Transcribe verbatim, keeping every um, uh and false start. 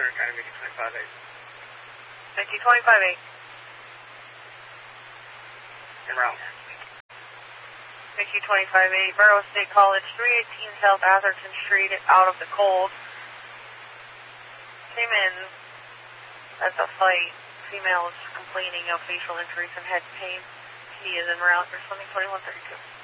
clear, trying to make it twenty-five eight. Thank you, twenty-five eight. En route. Thank you, twenty-five eight. Barrow State College, three eighteen South Atherton Street, out of the cold. Came in at the fight. Female is complaining of facial injuries and head pain. He is en route. Responding twenty-one thirty-two.